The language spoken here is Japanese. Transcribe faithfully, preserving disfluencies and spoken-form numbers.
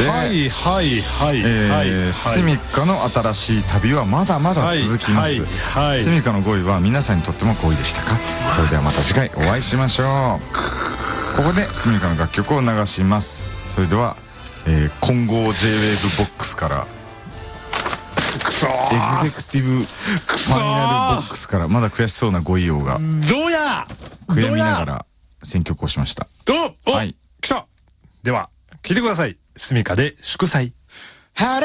はいはいはいはい。 スミカの新しい旅はまだまだ続きます。スミカのごいは皆さんにとってもごいでしたか？それではまた次回お会いしましょう。ここでスミカの楽曲を流します。それでは、えー、混合 ジェイウェーブ ボックスからくそエグゼクティブファイナルボックスからまだ悔しそうなごい王がどうや悔やみながら選曲をしました。 どうお、 はい、 来た。では聴いてください。スミカで祝祭。